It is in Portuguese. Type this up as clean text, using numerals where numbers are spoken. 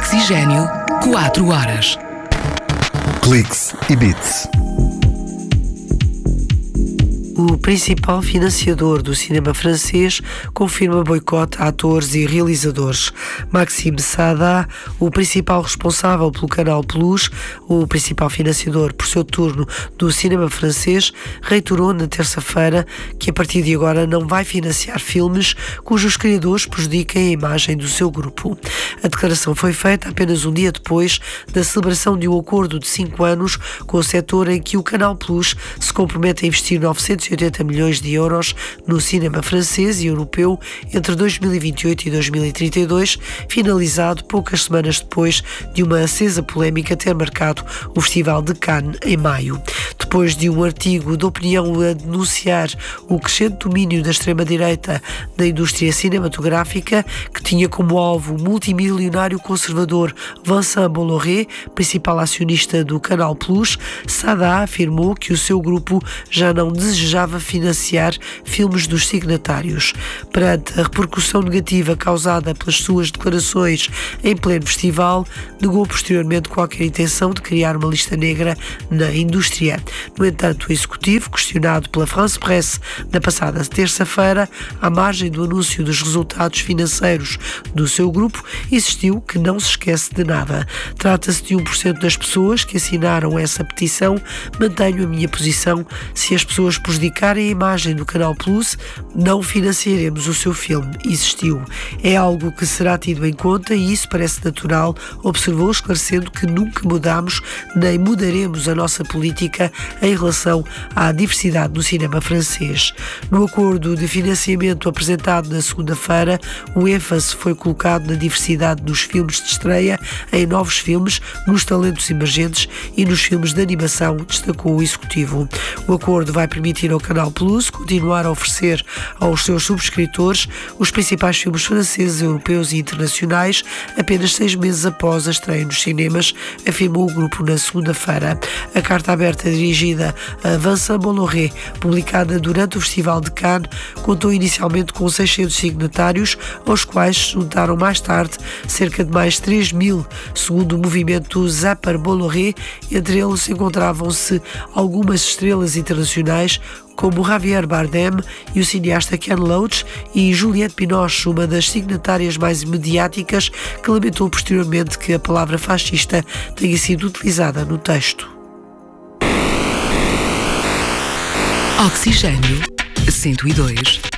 Oxigênio, 4 horas. Cliques e Beats. O principal financiador do cinema francês confirma boicote a atores e realizadores. Maxime Saada, o principal responsável pelo Canal Plus, o principal financiador, por seu turno, do cinema francês, reiterou na terça-feira que a partir de agora não vai financiar filmes cujos criadores prejudiquem a imagem do seu grupo. A declaração foi feita apenas um dia depois da celebração de um acordo de 5 anos com o setor em que o Canal Plus se compromete a investir 980 milhões de euros no cinema francês e europeu entre 2028 e 2032, finalizado poucas semanas depois de uma acesa polémica ter marcado o Festival de Cannes em maio. Depois de um artigo de opinião a denunciar o crescente domínio da extrema-direita na indústria cinematográfica, que tinha como alvo o multimilionário conservador Vincent Bolloré, principal acionista do Canal Plus, Saada afirmou que o seu grupo já não desejava financiar filmes dos signatários. Perante a repercussão negativa causada pelas suas declarações em pleno festival, negou posteriormente qualquer intenção de criar uma lista negra na indústria. No entanto, o executivo, questionado pela France Presse na passada terça-feira, à margem do anúncio dos resultados financeiros do seu grupo, insistiu que não se esquece de nada. Trata-se de 1% das pessoas que assinaram essa petição. Mantenho a minha posição. Se as pessoas prejudicarem a imagem do Canal Plus, não financiaremos o seu filme, insistiu. É algo que será tido em conta e isso parece natural, observou, esclarecendo que nunca mudamos nem mudaremos a nossa política em relação à diversidade no cinema francês. No acordo de financiamento apresentado na segunda-feira, o ênfase foi colocado na diversidade dos filmes de estreia, em novos filmes, nos talentos emergentes e nos filmes de animação, destacou o executivo. O acordo vai permitir ao Canal Plus continuar a oferecer aos seus subscritores os principais filmes franceses, europeus e internacionais apenas 6 meses após a estreia nos cinemas, afirmou o grupo na segunda-feira. A carta aberta dirigida a Vincent Bolloré, publicada durante o Festival de Cannes, contou inicialmente com 600 signatários, aos quais se juntaram mais tarde cerca de mais 3.000, segundo o movimento Zapper Bolloré. Entre eles encontravam-se algumas estrelas internacionais, como Javier Bardem e o cineasta Ken Loach, e Juliette Binoche, uma das signatárias mais mediáticas, que lamentou posteriormente que a palavra fascista tenha sido utilizada no texto. Oxigênio 102.